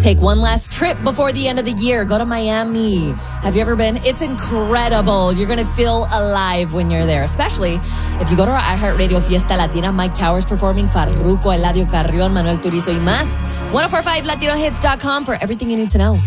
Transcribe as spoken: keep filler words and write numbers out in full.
Take one last trip before the end of the year. Go to Miami. Have you ever been? It's incredible. You're going to feel alive when you're there, especially if you go to our iHeartRadio Fiesta Latina. Mike Towers performing, Farruko, Eladio Carrión, Manuel Turizo y más. ten forty-five latino hits dot com for everything you need to know.